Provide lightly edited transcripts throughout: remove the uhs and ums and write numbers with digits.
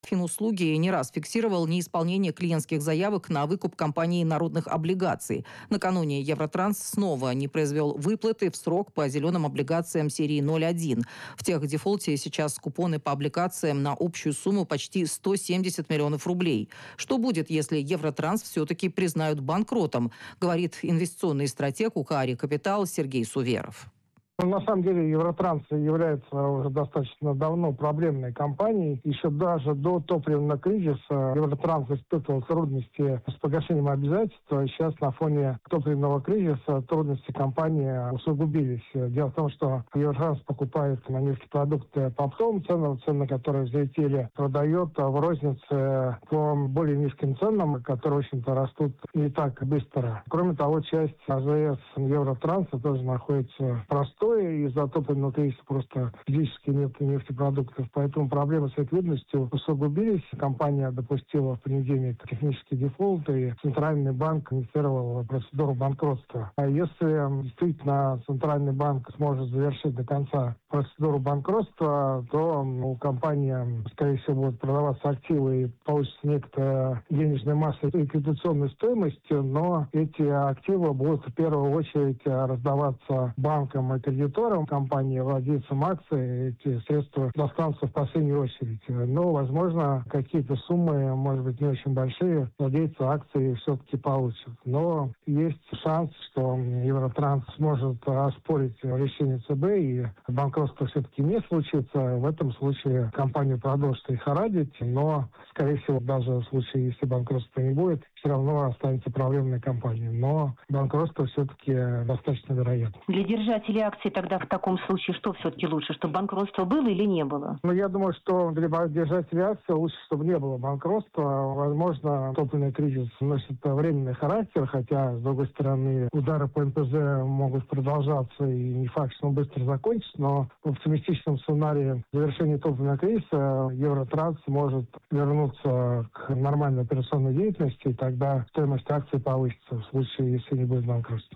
Финуслуги не раз фиксировал неисполнение клиентских заявок на выкуп компании народных облигаций. Накануне Евротранс снова не произвел выплаты в срок по зеленым облигациям серии 01. В техдефолте сейчас купоны по облигациям на общую сумму почти 170 миллионов рублей. Что будет, если Евротранс все-таки признают банкротом, говорит инвестиционный стратег УК «Капитал» Сергей Суверов. На самом деле Евротранс является уже достаточно давно проблемной компанией. Еще даже до топливного кризиса Евротранс испытывал трудности с погашением обязательств. Сейчас на фоне топливного кризиса трудности компании усугубились. Дело в том, что Евротранс покупает на нефтепродукты по оптовым ценам, цены, которые взлетели, продает в рознице по более низким ценам, которые, в общем-то, растут не так быстро. Кроме того, часть АЗС Евротранса тоже находится в простой. Из-за топливного кризиса просто физически нет нефтепродуктов. Поэтому проблемы с ликвидностью усугубились. Компания допустила в понедельник технический дефолт, и Центральный банк инициировал процедуру банкротства. А если действительно Центральный банк сможет завершить до конца процедуру банкротства, то у компании, скорее всего, будут продаваться активы и получится некоторая денежная масса ликвидационной стоимости, но эти активы будут в первую очередь раздаваться банкам и кредиторам компании, владельцам акций. Эти средства достанутся в последнюю очередь. Но, возможно, какие-то суммы, может быть, не очень большие, владельцы акций все-таки получат. Но есть шанс, что Евротранс сможет оспорить решение ЦБ, и банкротство все-таки не случится. В этом случае компания продолжит их орадить, но, скорее всего, даже в случае, если банкротства не будет, все равно останется проблемной компанией. Но банкротство все-таки достаточно вероятно. Для держателей акций тогда в таком случае что все-таки лучше, чтобы банкротство было или не было? Я думаю, что для держателей акций лучше, чтобы не было банкротства. Возможно, топливный кризис носит временный характер, хотя, с другой стороны, удары по НПЗ могут продолжаться и не факт, что он быстро закончится, но в оптимистичном сценарии завершения топливного кризиса Евротранс может вернуться к нормальной операционной деятельности, и тогда стоимость акций повысится в случае, если не будет банкротства.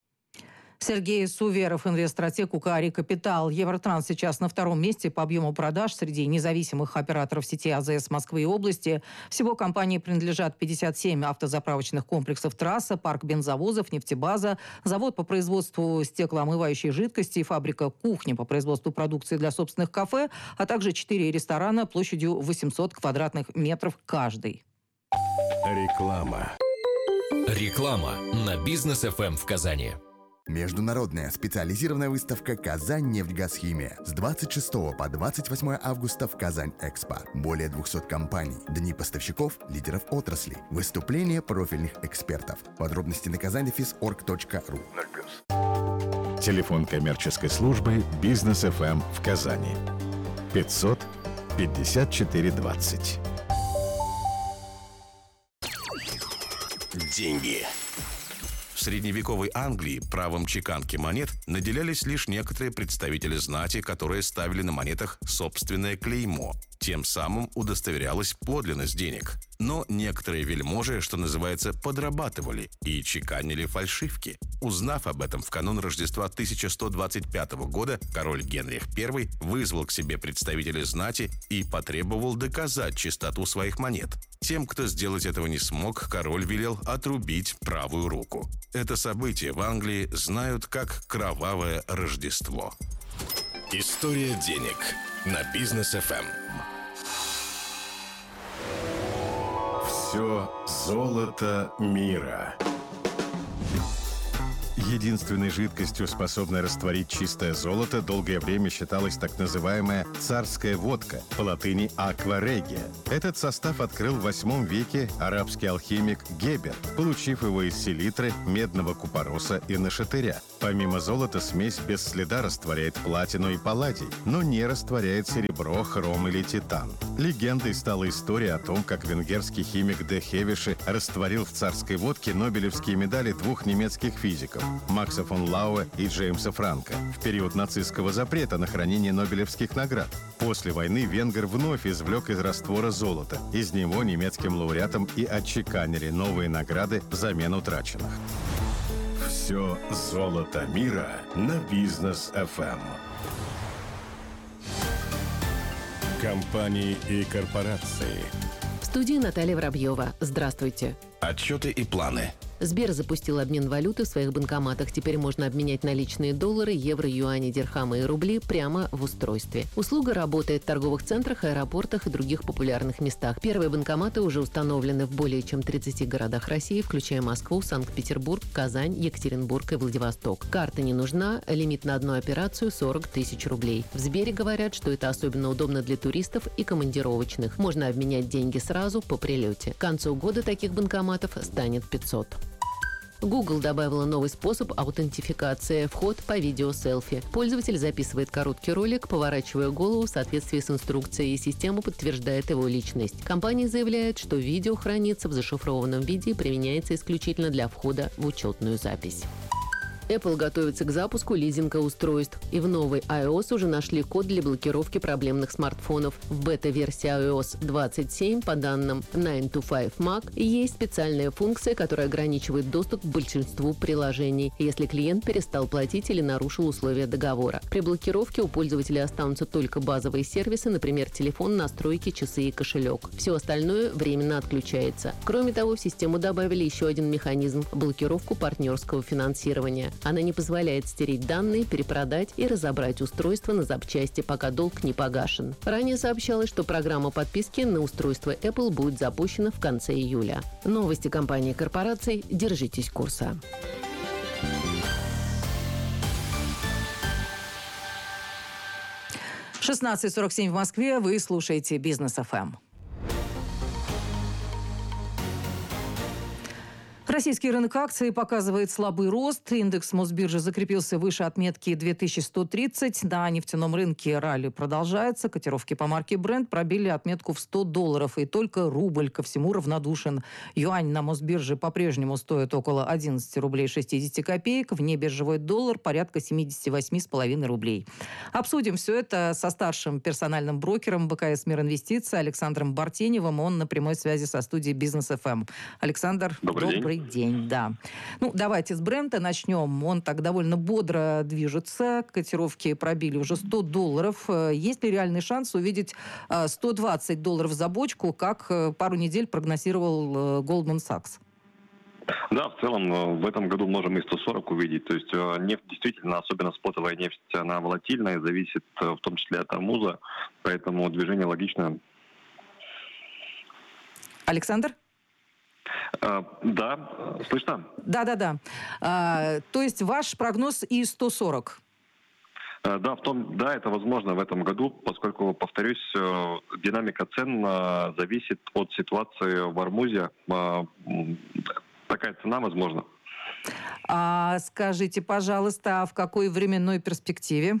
Сергей Суверов, инвестстратег УК «Капитал». Евротранс сейчас на втором месте по объему продаж среди независимых операторов сети АЗС Москвы и области. Всего компании принадлежат 57 автозаправочных комплексов «Трасса», парк бензовозов, нефтебаза, завод по производству стеклоомывающей жидкости, фабрика «Кухня» по производству продукции для собственных кафе, а также 4 ресторана площадью 800 квадратных метров каждый. Реклама. Реклама на Бизнес ФМ в Казани. Международная специализированная выставка «Казань-Нефтьгазхимия» с 26 по 28 августа в Казань-Экспо. Более 200 компаний, дни поставщиков, лидеров отрасли, выступления профильных экспертов. Подробности на казаньдефис.орг.ру. Телефон коммерческой службы «Бизнес ФМ» в Казани. 500 54 20. Деньги. В средневековой Англии правом чеканки монет наделялись лишь некоторые представители знати, которые ставили на монетах собственное клеймо. Тем самым удостоверялась подлинность денег. Но некоторые вельможи, что называется, подрабатывали и чеканили фальшивки. Узнав об этом в канун Рождества 1125 года, король Генрих I вызвал к себе представителей знати и потребовал доказать чистоту своих монет. Тем, кто сделать этого не смог, король велел отрубить правую руку. Это событие в Англии знают как «Кровавое Рождество». История денег на Бизнес ФМ. Все золото мира. Единственной жидкостью, способной растворить чистое золото, долгое время считалась так называемая царская водка, по латыни «аква регия». Этот состав открыл в 8 веке арабский алхимик Гебер, получив его из селитры, медного купороса и нашатыря. Помимо золота, смесь без следа растворяет платину и палладий, но не растворяет серебро, хром или титан. Легендой стала история о том, как венгерский химик Де Хевиши растворил в царской водке нобелевские медали 2 немецких физиков – Макса фон Лауэ и Джеймса Франка в период нацистского запрета на хранение нобелевских наград. После войны венгер вновь извлек из раствора золото. Из него немецким лауреатам и отчеканили новые награды взамен утраченных. Все золото мира на Бизнес ФМ. Компании и корпорации. В студии Наталья Воробьева. Здравствуйте. Отчеты и планы. Сбер запустил обмен валюты в своих банкоматах. Теперь можно обменять наличные доллары, евро, юани, дирхамы и рубли прямо в устройстве. Услуга работает в торговых центрах, аэропортах и других популярных местах. Первые банкоматы уже установлены в более чем 30 городах России, включая Москву, Санкт-Петербург, Казань, Екатеринбург и Владивосток. Карта не нужна, лимит на одну операцию 40 тысяч рублей. В Сбере говорят, что это особенно удобно для туристов и командировочных. Можно обменять деньги сразу по прилете. К концу года таких банкоматов станет 500. Google добавила новый способ аутентификации – вход по видео-селфи. Пользователь записывает короткий ролик, поворачивая голову в соответствии с инструкцией, и система подтверждает его личность. Компания заявляет, что видео хранится в зашифрованном виде и применяется исключительно для входа в учетную запись. Apple готовится к запуску лизинга устройств. И в новой iOS уже нашли код для блокировки проблемных смартфонов. В бета-версии iOS 27, по данным 9to5Mac, есть специальная функция, которая ограничивает доступ к большинству приложений, если клиент перестал платить или нарушил условия договора. При блокировке у пользователя останутся только базовые сервисы, например, телефон, настройки, часы и кошелек. Все остальное временно отключается. Кроме того, в систему добавили еще один механизм – блокировку партнерского финансирования. Она не позволяет стереть данные, перепродать и разобрать устройство на запчасти, пока долг не погашен. Ранее сообщалось, что программа подписки на устройство Apple будет запущена в конце июля. Новости компании и корпораций. Держитесь курса. В 16:47 в Москве. Вы слушаете «Бизнес ФМ». Российский рынок акций показывает слабый рост. Индекс Мосбиржи закрепился выше отметки 2130. На нефтяном рынке ралли продолжается. Котировки по марке Brent пробили отметку в $100. И только рубль ко всему равнодушен. Юань на Мосбирже по-прежнему стоит около 11 рублей 60 копеек. Внебиржевой доллар порядка 78,5 рублей. Обсудим все это со старшим персональным брокером БКС «Мир Инвестиций» Александром Бартеневым. Он на прямой связи со студией «Бизнес ФМ». Александр, добрый день, да. Ну, давайте с Брента начнем. Он так довольно бодро движется. Котировки пробили уже $100. Есть ли реальный шанс увидеть $120 за бочку, как пару недель прогнозировал Goldman Sachs? Да, в целом в этом году можем и 140 увидеть. То есть нефть действительно, особенно спотовая нефть, она волатильная, зависит в том числе от армуза, поэтому движение логичное. Александр? Да, слышно? Да. То есть ваш прогноз и 140? Да, это возможно в этом году, поскольку, повторюсь, динамика цен зависит от ситуации в армузе. Такая цена возможна. Скажите, пожалуйста, а в какой временной перспективе?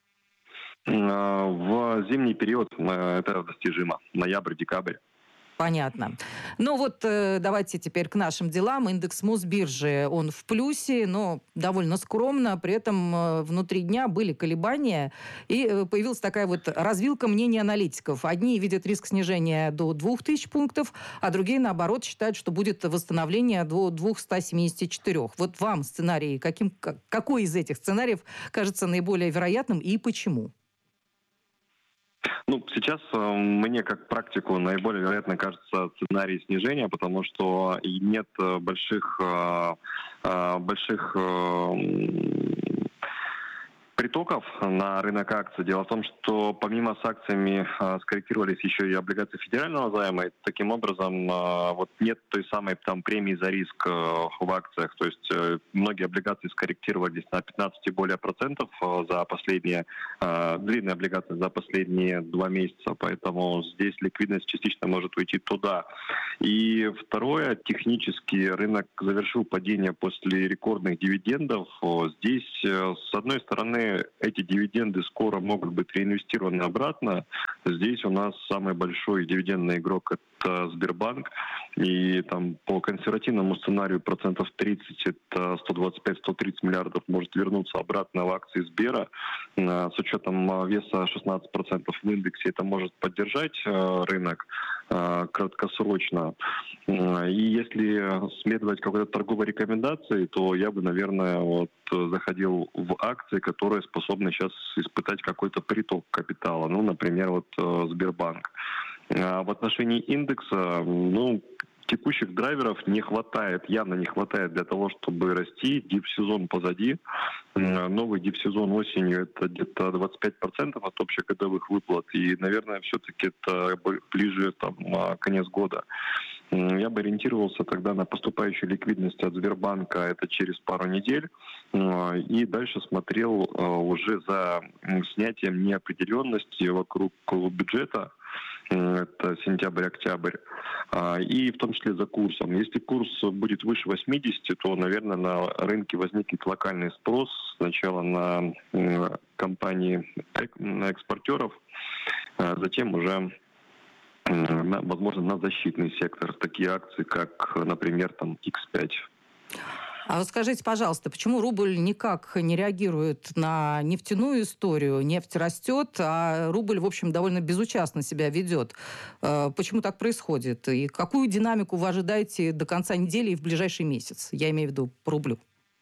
В зимний период это достижимо. Ноябрь-декабрь. Понятно. Ну вот давайте теперь к нашим делам. Индекс Мосбиржи, он в плюсе, но довольно скромно. При этом внутри дня были колебания. И появилась такая вот развилка мнений аналитиков. Одни видят риск снижения до 2000 пунктов, а другие, наоборот, считают, что будет восстановление до 274. Вот вам сценарий, какой из этих сценариев кажется наиболее вероятным и почему? Сейчас мне, как практику, наиболее вероятно кажется сценарий снижения, потому что нет больших притоков на рынок акций. Дело в том, что помимо с акциями скорректировались еще и облигации федерального займа. И таким образом нет той самой премии за риск в акциях. То есть многие облигации скорректировались на 15 и более процентов за последние, длинные облигации за последние 2 месяца. Поэтому здесь ликвидность частично может уйти туда. И второе, технически рынок завершил падение после рекордных дивидендов. Здесь, с одной стороны, эти дивиденды скоро могут быть реинвестированы обратно. Здесь у нас самый большой дивидендный игрок – это Сбербанк. И там по консервативному сценарию 30%, это 125-130 миллиардов может вернуться обратно в акции Сбера. С учетом веса 16% в индексе это может поддержать рынок. краткосрочно. И если следовать какой-то торговой рекомендации, то я бы, наверное, заходил в акции, которые способны сейчас испытать какой-то приток капитала. Например, Сбербанк. В отношении индекса, текущих драйверов не хватает, явно не хватает для того, чтобы расти. Дип-сезон позади. Новый дип-сезон осенью — это где-то 25% от общегодовых выплат. И, наверное, все-таки это ближе конец года. Я бы ориентировался тогда на поступающую ликвидность от Сбербанка, это через пару недель. И дальше смотрел уже за снятием неопределенности вокруг бюджета. Это сентябрь-октябрь. И в том числе за курсом. Если курс будет выше 80, то, наверное, на рынке возникнет локальный спрос. Сначала на компании, на экспортеров, затем уже, возможно, на защитный сектор. Такие акции, как, например, X5. А вот скажите, пожалуйста, почему рубль никак не реагирует на нефтяную историю? Нефть растет, а рубль, в общем, довольно безучастно себя ведет. Почему так происходит? И какую динамику вы ожидаете до конца недели и в ближайший месяц? Я имею в виду по рублю.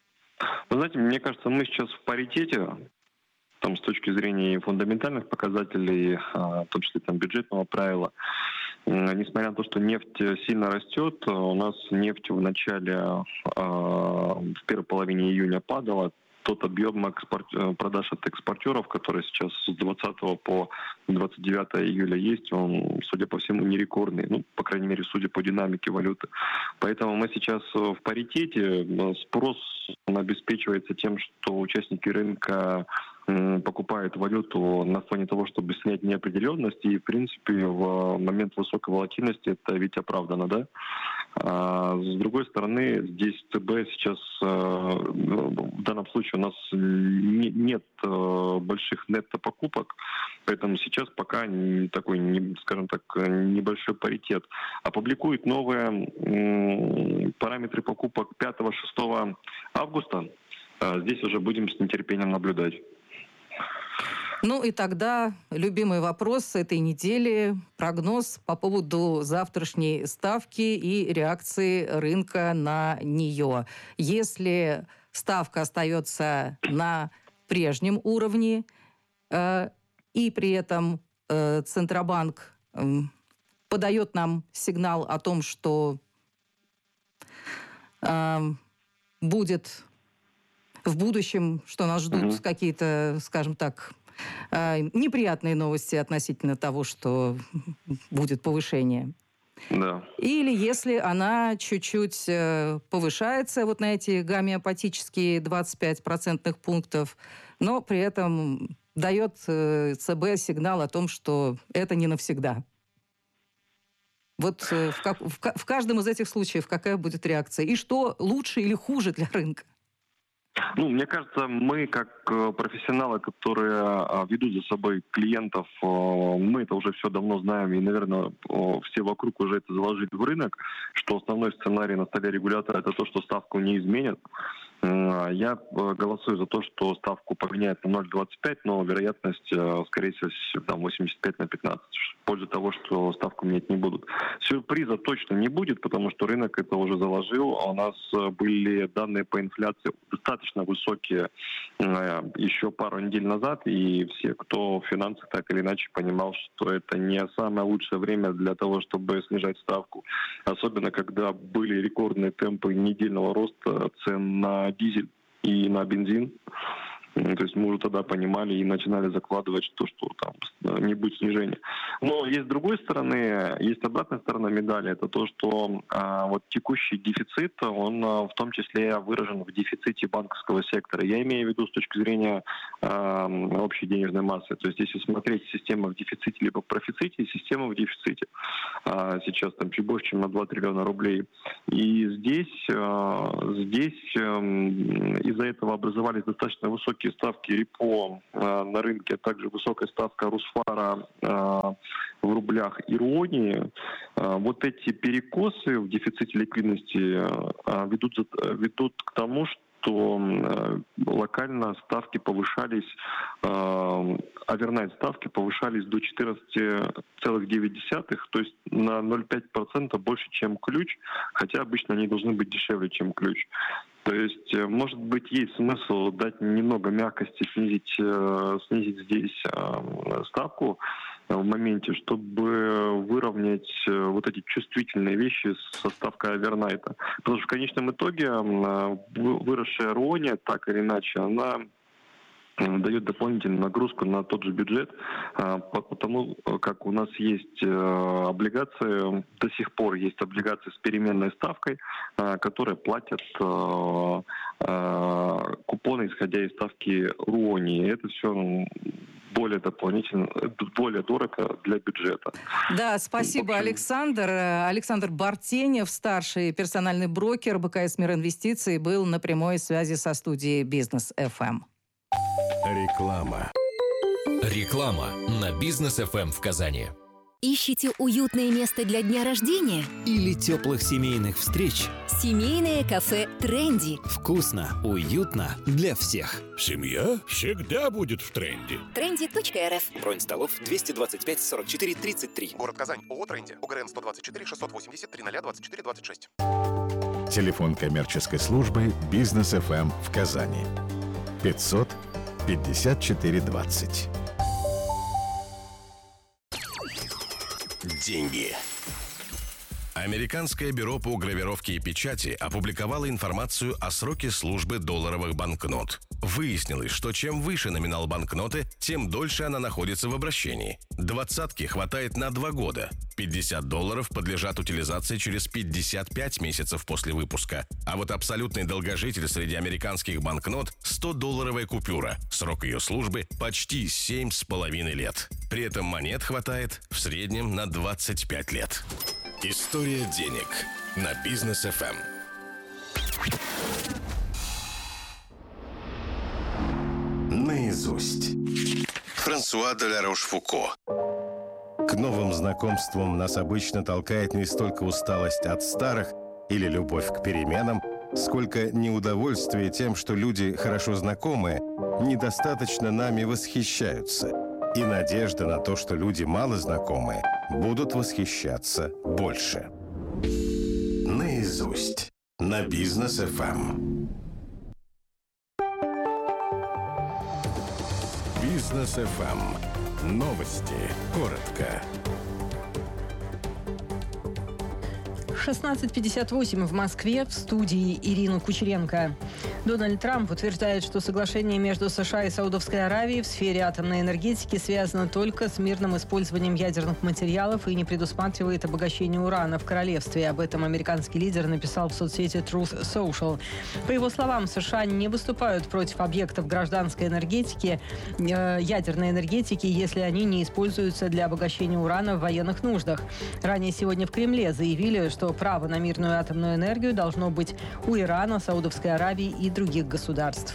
Вы знаете, мне кажется, мы сейчас в паритете, с точки зрения фундаментальных показателей, в том числе бюджетного правила. Несмотря на то, что нефть сильно растет, у нас нефть в начале, в первой половине июня падала. Тот объем продаж от экспортеров, который сейчас с 20 по 29 июля есть, он, судя по всему, не рекордный. По крайней мере, судя по динамике валюты. Поэтому мы сейчас в паритете. Спрос обеспечивается тем, что участники рынка покупают валюту на фоне того, чтобы снять неопределенность. И, в принципе, в момент высокой волатильности это ведь оправдано, да? С другой стороны, здесь ЦБ сейчас, в данном случае у нас нет больших нетто-покупок, поэтому сейчас пока такой, скажем так, небольшой паритет. Опубликуют новые параметры покупок 5-6 августа. Здесь уже будем с нетерпением наблюдать. И тогда любимый вопрос этой недели – прогноз по поводу завтрашней ставки и реакции рынка на нее. Если ставка остается на прежнем уровне, и при этом Центробанк подает нам сигнал о том, что будет в будущем, что нас ждут какие-то, скажем так, неприятные новости относительно того, что будет повышение. Да. Или если она чуть-чуть повышается на эти гомеопатические 25% пунктов, но при этом дает ЦБ сигнал о том, что это не навсегда. В каждом из этих случаев какая будет реакция? И что лучше или хуже для рынка? Мне кажется, мы, как профессионалы, которые ведут за собой клиентов, мы это уже все давно знаем, и, наверное, все вокруг уже это заложили в рынок, что основной сценарий на столе регулятора — это то, что ставку не изменят. Я голосую за то, что ставку поменяют на 0,25, но вероятность, скорее всего, 85/15, в пользу того, что ставку менять не будут. Сюрприза точно не будет, потому что рынок это уже заложил. У нас были данные по инфляции достаточно высокие еще пару недель назад, и все, кто в финансах так или иначе понимал, что это не самое лучшее время для того, чтобы снижать ставку. Особенно, когда были рекордные темпы недельного роста цен на дизель и на бензин. То есть мы уже тогда понимали и начинали закладывать, что не будет снижения. Но есть с другой стороны, есть обратная сторона медали. Это то, что текущий дефицит, он в том числе выражен в дефиците банковского сектора. Я имею в виду с точки зрения общей денежной массы. То есть если смотреть система в дефиците либо в профиците, система в дефиците. Сейчас чуть больше, чем на 2 триллиона рублей. И здесь из-за этого образовались достаточно высокие ставки репо на рынке, а также высокая ставка Русфара в рублях и РУОНи. Эти перекосы в дефиците ликвидности ведут к тому, что локально ставки повышались, овернайт ставки повышались до 14,9, то есть на 0,5% больше, чем ключ, хотя обычно они должны быть дешевле, чем ключ. То есть, может быть, есть смысл дать немного мягкости, снизить здесь ставку в моменте, чтобы выровнять вот эти чувствительные вещи со ставкой овернайта. Потому что в конечном итоге выросшая РОНИ, так или иначе, она дает дополнительную нагрузку на тот же бюджет, потому как у нас есть облигации, до сих пор есть облигации с переменной ставкой, которые платят купоны, исходя из ставки РОНИ. Это все более дорого для бюджета. Да, спасибо, Александр. Александр Бартенев, старший персональный брокер БКС «Мир Инвестиций», был на прямой связи со студией Бизнес ФМ. Реклама. Реклама на Бизнес ФМ в Казани. Ищите уютное место для дня рождения? Или теплых семейных встреч? Семейное кафе «Тренди». Вкусно, уютно для всех. Семья всегда будет в тренде. Trendy.rf. Бронь столов 225 44 33. Город Казань. ООО «Тренди». УГРН 124 680 3024 26. Телефон коммерческой службы «Бизнес ФМ» в Казани. 500 54 20. Деньги. Американское бюро по гравировке и печати опубликовало информацию о сроке службы долларовых банкнот. Выяснилось, что чем выше номинал банкноты, тем дольше она находится в обращении. Двадцатки хватает на 2 года. $50 подлежат утилизации через 55 месяцев после выпуска. А вот абсолютный долгожитель среди американских банкнот – $100 купюра. Срок ее службы – почти 7,5 лет. При этом монет хватает в среднем на 25 лет. История денег на Бизнес ФМ. Наизусть. Франсуа де ла Рошфуко. К новым знакомствам нас обычно толкает не столько усталость от старых или любовь к переменам, сколько неудовольствие тем, что люди, хорошо знакомые, недостаточно нами восхищаются, и надежда на то, что люди мало знакомые будут восхищаться больше. Наизусть. На Бизнес ФМ. Бизнес ФМ. Новости. Коротко. 16:58 в Москве, в студии Ирина Кучеренко. Дональд Трамп утверждает, что соглашение между США и Саудовской Аравией в сфере атомной энергетики связано только с мирным использованием ядерных материалов и не предусматривает обогащение урана в королевстве. Об этом американский лидер написал в соцсети Truth Social. По его словам, США не выступают против объектов гражданской энергетики, ядерной энергетики, если они не используются для обогащения урана в военных нуждах. Ранее сегодня в Кремле заявили, что право на мирную атомную энергию должно быть у Ирана, Саудовской Аравии и других государств.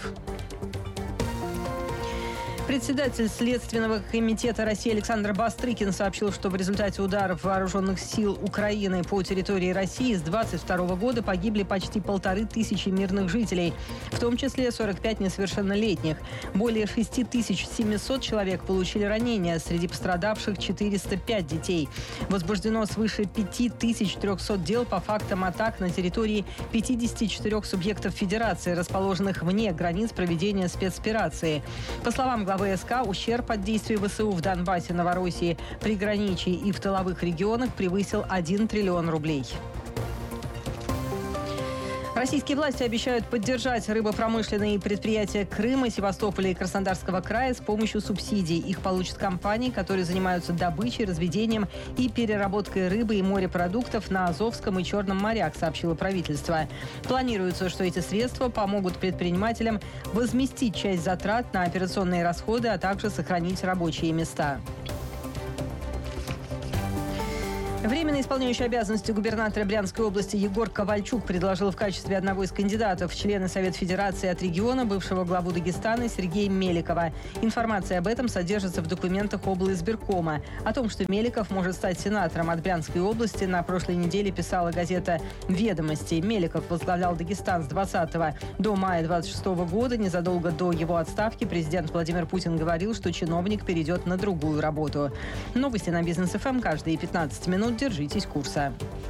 Председатель Следственного комитета России Александр Бастрыкин сообщил, что в результате ударов вооруженных сил Украины по территории России с 2022 года погибли почти 1500 мирных жителей, в том числе 45 несовершеннолетних. Более 6700 человек получили ранения, среди пострадавших 405 детей. Возбуждено свыше 5300 дел по фактам атак на территории 54 субъектов Федерации, расположенных вне границ проведения спецоперации. По словам главы СК, ущерб от действий ВСУ в Донбассе, Новороссии, приграничье и в тыловых регионах превысил 1 триллион рублей. Российские власти обещают поддержать рыбопромышленные предприятия Крыма, Севастополя и Краснодарского края с помощью субсидий. Их получат компании, которые занимаются добычей, разведением и переработкой рыбы и морепродуктов на Азовском и Черном морях, сообщило правительство. Планируется, что эти средства помогут предпринимателям возместить часть затрат на операционные расходы, а также сохранить рабочие места. Временно исполняющий обязанности губернатора Брянской области Егор Ковальчук предложил в качестве одного из кандидатов в члены Совета Федерации от региона бывшего главу Дагестана Сергея Меликова. Информация об этом содержится в документах облизбиркома. О том, что Меликов может стать сенатором от Брянской области, на прошлой неделе писала газета «Ведомости». Меликов возглавлял Дагестан с 20 до мая 26 года. Незадолго до его отставки президент Владимир Путин говорил, что чиновник перейдет на другую работу. Новости на Бизнес ФМ каждые 15 минут. Держитесь курса.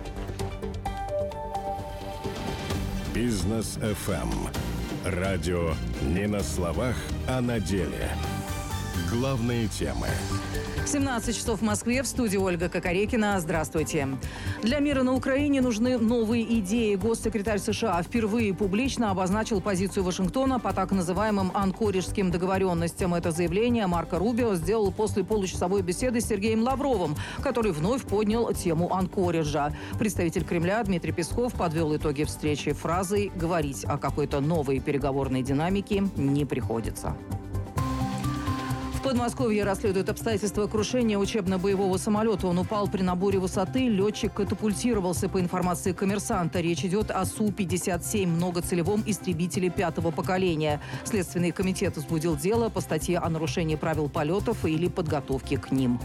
Бизнес ФМ. Радио не на словах, а на деле. Главные темы. 17 часов в Москве. В студии Ольга Кокорекина. Здравствуйте. Для мира на Украине нужны новые идеи. Госсекретарь США впервые публично обозначил позицию Вашингтона по так называемым анкориджским договоренностям. Это заявление Марко Рубио сделал после получасовой беседы с Сергеем Лавровым, который вновь поднял тему анкориджа. Представитель Кремля Дмитрий Песков подвел итоги встречи фразой «говорить о какой-то новой переговорной динамике не приходится». В Подмосковье расследуют обстоятельства крушения учебно-боевого самолета. Он упал при наборе высоты. Летчик катапультировался, по информации «Коммерсанта». Речь идет о Су-57, многоцелевом истребителе 5-го поколения. Следственный комитет возбудил дело по статье о нарушении правил полетов или подготовке к ним.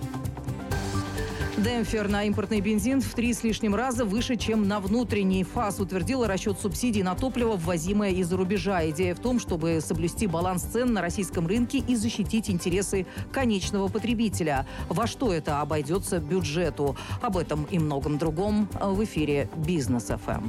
Демпфер на импортный бензин в 3 с лишним раза выше, чем на внутренний. ФАС утвердила расчет субсидий на топливо, ввозимое из-за рубежа. Идея в том, чтобы соблюсти баланс цен на российском рынке и защитить интересы конечного потребителя. Во что это обойдется бюджету? Об этом и многом другом в эфире Бизнес ФМ.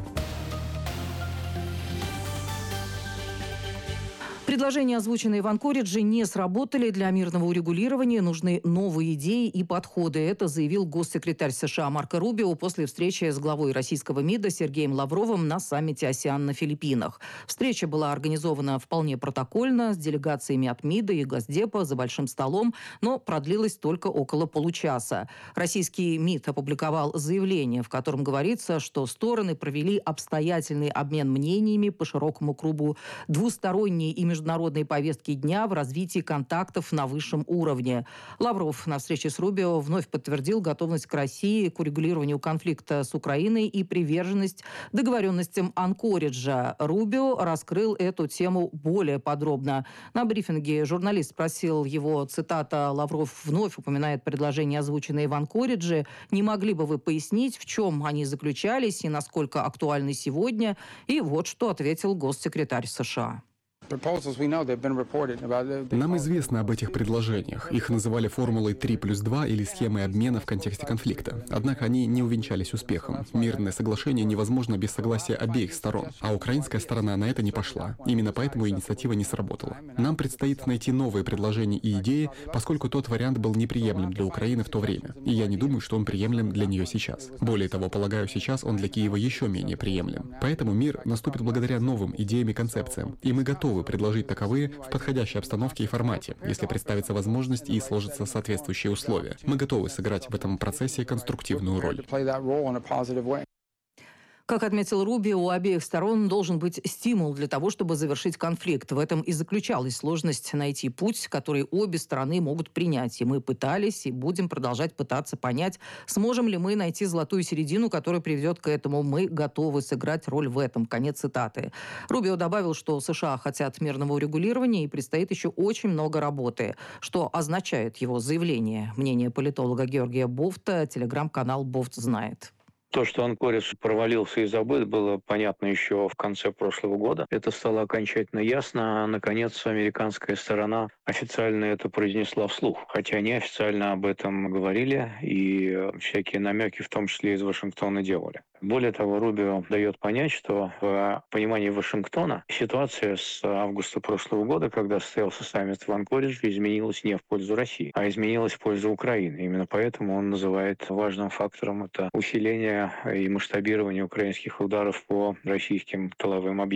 Предложения, озвученные в Анкоридже, не сработали. Для мирного урегулирования нужны новые идеи и подходы. Это заявил госсекретарь США Марко Рубио после встречи с главой российского МИДа Сергеем Лавровым на саммите АСЕАН на Филиппинах. Встреча была организована вполне протокольно, с делегациями от МИДа и Госдепа за большим столом, но продлилась только около получаса. Российский МИД опубликовал заявление, в котором говорится, что стороны провели обстоятельный обмен мнениями по широкому кругу, двусторонние и международные повестки дня в развитии контактов на высшем уровне. Лавров на встрече с Рубио вновь подтвердил готовность к России к урегулированию конфликта с Украиной и приверженность договоренностям Анкориджа. Рубио раскрыл эту тему более подробно. На брифинге журналист спросил его, цитата, «Лавров вновь упоминает предложения, озвученные в Анкоридже. Не могли бы вы пояснить, в чем они заключались и насколько актуальны сегодня?» И вот что ответил госсекретарь США. Нам известно об этих предложениях. Их называли формулой 3+2 или схемой обмена в контексте конфликта. Однако они не увенчались успехом. Мирное соглашение невозможно без согласия обеих сторон. А украинская сторона на это не пошла. Именно поэтому инициатива не сработала. Нам предстоит найти новые предложения и идеи, поскольку тот вариант был неприемлем для Украины в то время. И я не думаю, что он приемлем для нее сейчас. Более того, полагаю, сейчас он для Киева еще менее приемлем. Поэтому мир наступит благодаря новым идеям и концепциям. И мы готовы предложить таковые в подходящей обстановке и формате, если представится возможность и сложатся соответствующие условия. Мы готовы сыграть в этом процессе конструктивную роль. Как отметил Рубио, у обеих сторон должен быть стимул для того, чтобы завершить конфликт. В этом и заключалась сложность найти путь, который обе стороны могут принять. И мы пытались, и будем продолжать пытаться понять, сможем ли мы найти золотую середину, которая приведет к этому. Мы готовы сыграть роль в этом. Конец цитаты. Рубио добавил, что США хотят мирного урегулирования и предстоит еще очень много работы. Что означает его заявление? Мнение политолога Георгия Бофта телеграм-канал «Бофт знает». То, что Анкоридж провалился и забыт, было понятно еще в конце прошлого года. Это стало окончательно ясно. Наконец, американская сторона официально это произнесла вслух. Хотя они официально об этом говорили и всякие намеки, в том числе из Вашингтона, делали. Более того, Рубио дает понять, что в понимании Вашингтона ситуация с августа прошлого года, когда состоялся саммит в Анкоридже, изменилась не в пользу России, а изменилась в пользу Украины. Именно поэтому он называет важным фактором это усиление и масштабирование украинских ударов по российским тыловым объектам.